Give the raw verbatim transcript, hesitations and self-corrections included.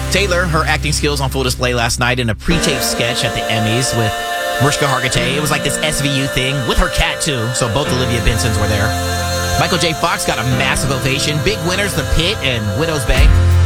Taylor, her acting skills on full display last night in a pre-taped sketch at the Emmys with Mariska Hargitay. It was like this S V U thing with her cat, too, so both Olivia Bensons were there. Michael J. Fox got a massive ovation. Big winners, The Pit and Widow's Bank.